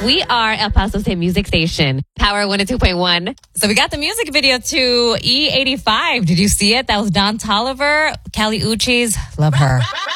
We are El Paso's hit music station, Power 102.1. So we got the music video to E85. Did you see it? That was Don Toliver, Kali Uchis. Love her.